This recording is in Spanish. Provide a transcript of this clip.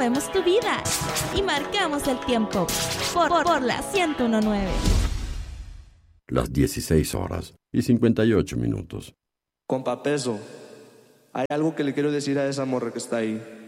movemos tu vida y marcamos el tiempo por la 101.9. Las 16:58. Compa Peso, hay algo que le quiero decir a esa morra que está ahí.